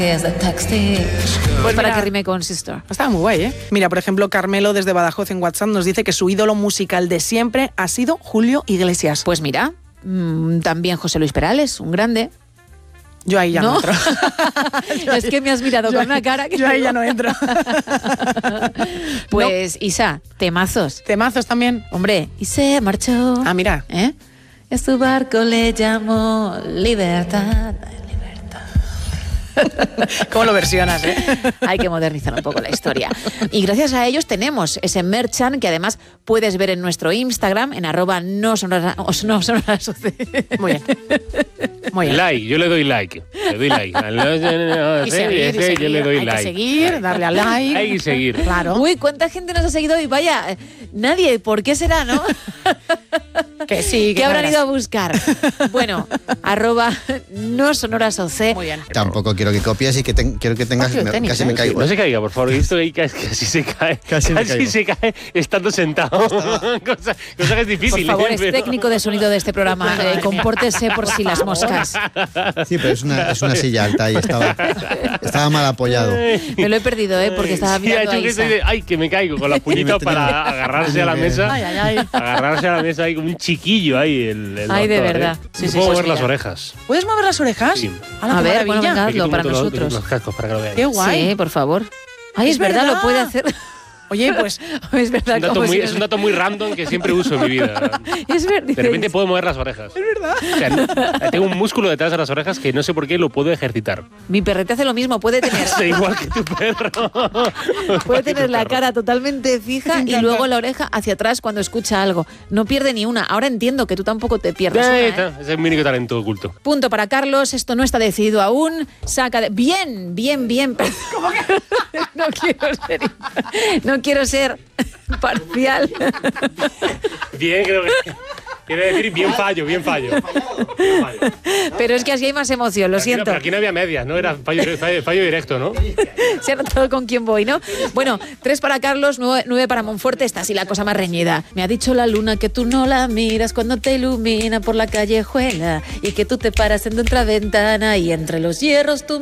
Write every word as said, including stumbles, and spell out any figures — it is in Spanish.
Pues para que rime con Sister. Estaba muy guay, ¿eh? Mira, por ejemplo, Carmelo desde Badajoz en WhatsApp nos dice que su ídolo musical de siempre ha sido Julio Iglesias. Pues mira, mmm, también José Luis Perales, un grande. Yo ahí ya no, no entro. Es que me has mirado yo con una cara que... Yo ahí ya no entro. Pues, no. Isa, temazos. Temazos también. Hombre, y se marchó. Ah, mira. ¿Eh? Y a su barco le llamó Libertad. ¿Cómo lo versionas, eh? Hay que modernizar un poco la historia. Y gracias a ellos tenemos ese merchan que además puedes ver en nuestro Instagram, en arroba no sonora, no sonora Muy bien. Muy bien. Like, yo le doy like. Le doy like. Y seguir, y seguir. Yo le doy Hay like. que seguir, darle a like. Hay que seguir. Claro. Uy, ¿cuánta gente nos ha seguido hoy? Vaya, nadie. ¿Por qué será, no? Que sí. ¿Qué habrán ido a buscar? Bueno, arroba no sonoras O C. Muy bien. Tampoco quiero que copies y que ten, quiero que tengas... Casi Me, tenis, casi ¿eh? me caigo. No se caiga, por favor. He visto que casi se cae. Casi, me casi se cae estando sentado. cosa, cosa que es difícil. Por favor, ¿eh? es Pero... técnico de sonido de este programa. Eh, compórtese por si las moscas. Sí, pero es una, es una silla alta y estaba, estaba mal apoyado. Me lo he perdido, ¿eh? Porque estaba Sí, mirando a Isa. de, ay, que me caigo con la puñita para agarrarse a la mesa. Ay, ay, ay. Agarrarse a la mesa ahí como un chiquillo ahí. El, el Ay, de doctor, verdad. ¿eh? Sí, sí, puedo pues mover mira. las orejas. ¿Puedes mover las orejas? Sí. ¡Hala, A qué ver, bueno, maravilla! venga, hazlo para Los, nosotros. los cascos para que lo veáis. ¡Qué guay! Sí, por favor. Ay, es, Es verdad, verdad. lo puede hacer. Oye, pues... Es verdad, Es un, dato como muy, si- es un dato muy random que siempre uso en mi vida. Es verdad. De repente puedo mover las orejas. Es verdad. O sea, no- tengo un músculo detrás de las orejas que no sé por qué lo puedo ejercitar. Mi perrete hace lo mismo, puede tener, Es igual que tu perro. puede tener la cara totalmente fija y luego la oreja hacia atrás cuando escucha algo. No pierde ni una. Ahora entiendo que tú tampoco te pierdas una, Ya ¿eh? está, es el único talento oculto. Punto para Carlos, esto no está decidido aún. Saca de... Bien, bien, bien. ¿Cómo que? No quiero ser, no quiero ser parcial. Bien, creo que... Quiere decir bien fallo, bien fallo. Bien fallo. Pero es que así hay más emoción, lo Pero aquí no- siento. Pero aquí no había medias, ¿no? Era fallo, fallo, fallo directo, ¿no? Se ha notado con quién voy, ¿no? Bueno, tres para Carlos, nueve, nueve para Monforte. Esta sí la cosa más reñida. Me ha dicho la luna que tú no la miras cuando te ilumina por la callejuela y que tú te paras en otra ventana y entre los hierros tú